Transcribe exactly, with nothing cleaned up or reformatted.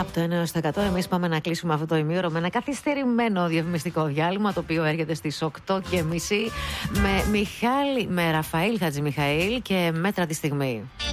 Από το ένα έως το εκατό, εμείς πάμε να κλείσουμε αυτό το ημίωρο με ένα καθυστερημένο διαφημιστικό διάλειμμα, το οποίο έρχεται στις οκτώ και μισή με, Μιχάλη, με Ραφαήλ Χατζημιχαήλ και Μέτρα τη στιγμή.